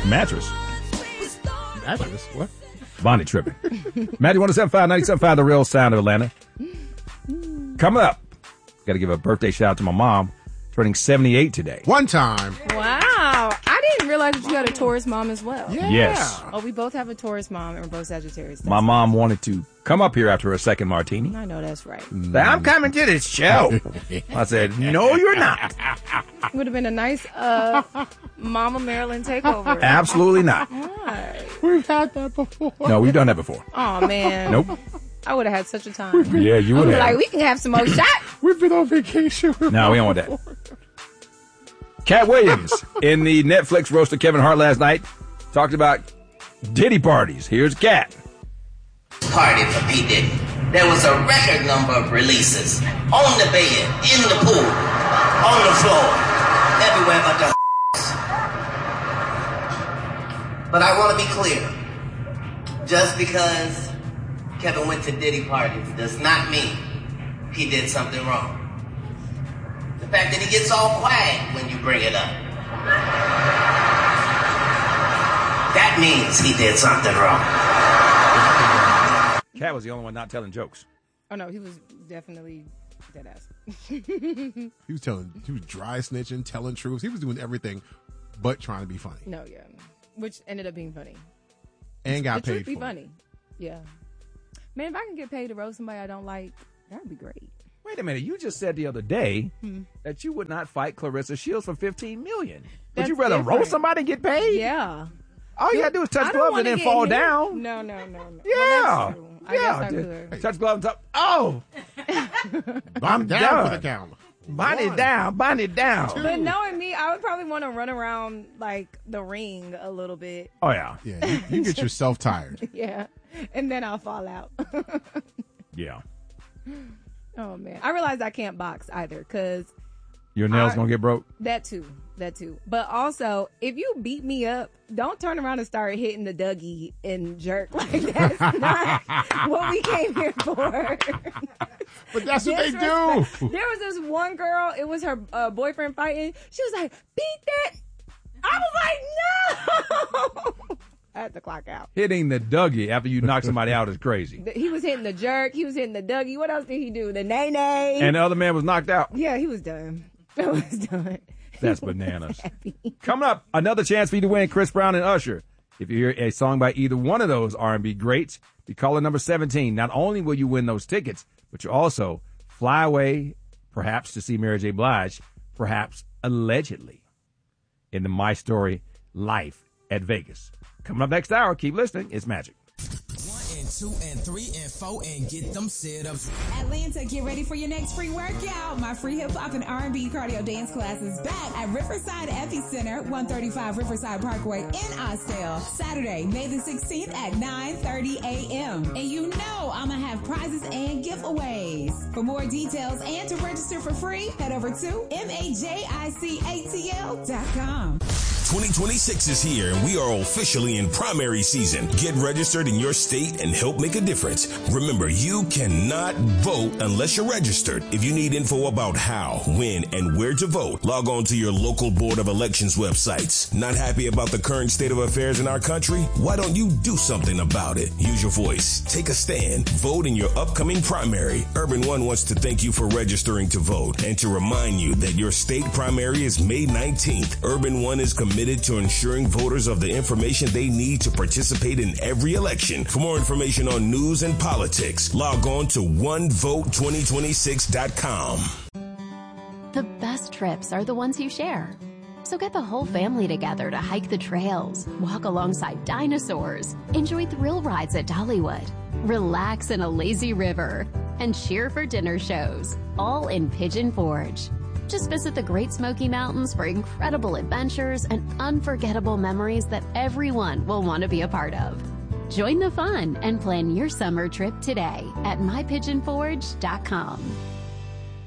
Mattress. Mattress? What? Bonnie tripping. Magic 107.5, 97.5, the real sound of Atlanta. Coming up, got to give a birthday shout out to my mom, turning 78 today. One time. Wow. I didn't realize that you had a Taurus mom as well. Yeah. Yes. Oh, we both have a Taurus mom and we're both Sagittarius. My mom wanted to come up here after her second martini. I know that's right. I'm coming to this show. I said, no, you're not. Would have been a nice Mama Marilyn takeover. Absolutely not. Why? We've had that before. No, we've done that before. Oh, man. Nope. I would have had such a time. Yeah, you would have. Like, we can have some more shots. We've been on vacation. No, we don't want that. Cat Williams in the Netflix roast of Kevin Hart last night talked about Diddy parties. Here's Cat. Party for P. Diddy. There was a record number of releases on the bed, in the pool, on the floor, everywhere but the But I want to be clear. Just because Kevin went to Diddy parties does not mean he did something wrong. The fact that he gets all quiet when you bring it up, that means he did something wrong. Cat was the only one not telling jokes. Oh, no, he was definitely dead ass. He was dry snitching, telling truths. He was doing everything but trying to be funny. No, yeah. Which ended up being funny. And got the paid truth be for funny. it. Yeah. Man, if I can get paid to roast somebody I don't like, that would be great. Wait a minute. You just said the other day that you would not fight Clarissa Shields for $15 million. Would That's you rather different. roast somebody and get paid? Yeah. All you got to do is touch I don't gloves wanna and then get fall hit. down. No. Yeah. Well, that's true. I guess I could. Touch gloves and oh. I'm down done. for the count. Bind it down. But knowing me, I would probably want to run around like the ring a little bit. Oh, yeah. Yeah, you get yourself tired. Yeah. And then I'll fall out. Yeah. Oh, man. I realize I can't box either because Your nails going to get broke? that too. But also, if you beat me up, don't turn around and start hitting the Dougie and jerk. Like, that's not what we came here for. But that's what they do. There was this one girl, it was her boyfriend fighting. She was like, beat that. I was like, no. I had to clock out. Hitting the Dougie after you knock somebody out is crazy. He was hitting the jerk. He was hitting the Dougie. What else did he do? The nay-nay. And the other man was knocked out. Yeah, he was done. It was done. That's bananas. Coming up, another chance for you to win Chris Brown and Usher. If you hear a song by either one of those R&B greats, be caller number 17. Not only will you win those tickets, but you also fly away, perhaps to see Mary J. Blige, perhaps allegedly, in the My Story Life at Vegas. Coming up next hour, keep listening. It's Magic. 1 and 2 and 3 and 4 and get them sit-ups. Atlanta, get ready for your next free workout. My free hip-hop and R&B cardio dance class is back at Riverside Epicenter, 135 Riverside Parkway in Austell. Saturday, May the 16th at 9:30 a.m. And you know I'm going to have prizes and giveaways. For more details and to register for free, head over to MAJICATL.com. 2026 is here and we are officially in primary season. Get registered in your state and help make a difference. Remember, you cannot vote unless you're registered. If you need info about how, when, and where to vote, log on to your local Board of Elections websites. Not happy about the current state of affairs in our country? Why don't you do something about it? Use your voice. Take a stand. Vote in your upcoming primary. Urban One wants to thank you for registering to vote and to remind you that your state primary is May 19th. Urban One is committed to ensuring voters of the information they need to participate in every election. For more information on news and politics, log on to onevote2026.com. The best trips are the ones you share. So get the whole family together to hike the trails, walk alongside dinosaurs, enjoy thrill rides at Dollywood, relax in a lazy river, and cheer for dinner shows, all in Pigeon Forge. Just visit the Great Smoky Mountains for incredible adventures and unforgettable memories that everyone will want to be a part of. Join the fun and plan your summer trip today at mypigeonforge.com.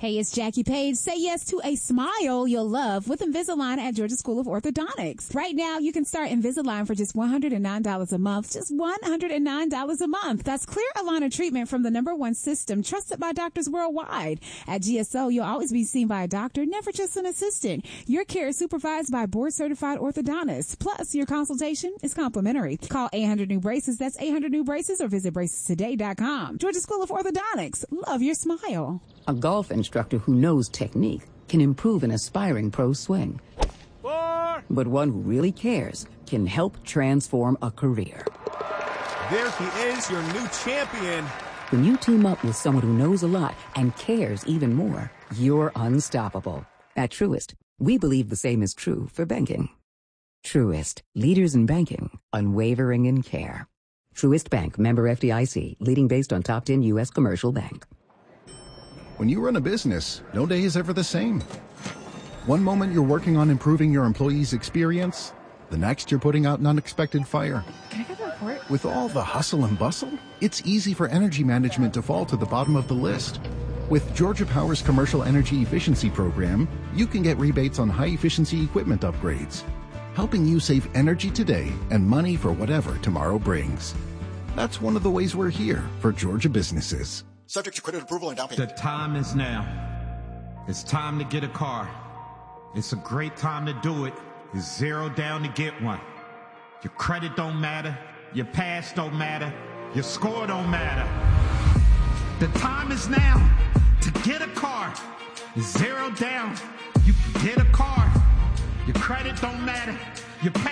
Hey, it's Jackie Page. Say yes to a smile you'll love with Invisalign at Georgia School of Orthodontics. Right now, you can start Invisalign for just $109 a month. Just $109 a month. That's clear aligner treatment from the #1 system trusted by doctors worldwide. At GSO, you'll always be seen by a doctor, never just an assistant. Your care is supervised by board-certified orthodontists. Plus, your consultation is complimentary. Call 800-NEW-BRACES. That's 800-NEW-BRACES or visit bracestoday.com. Georgia School of Orthodontics. Love your smile. A golf instructor who knows technique can improve an aspiring pro's swing. But one who really cares can help transform a career. There he is, your new champion. When you team up with someone who knows a lot and cares even more, you're unstoppable. At Truist, we believe the same is true for banking. Truist, leaders in banking, unwavering in care. Truist Bank, member FDIC, leading based on top 10 U.S. commercial bank. When you run a business, no day is ever the same. One moment you're working on improving your employees' experience, the next you're putting out an unexpected fire. Can I get the report? With all the hustle and bustle, it's easy for energy management to fall to the bottom of the list. With Georgia Power's Commercial Energy Efficiency Program, you can get rebates on high-efficiency equipment upgrades, helping you save energy today and money for whatever tomorrow brings. That's one of the ways we're here for Georgia businesses. Subject to credit approval and down payment. The time is now. It's time to get a car. It's a great time to do it. It's zero down to get one. Your credit don't matter. Your past don't matter. Your score don't matter. The time is now to get a car. It's zero down. You can get a car. Your credit don't matter. Your past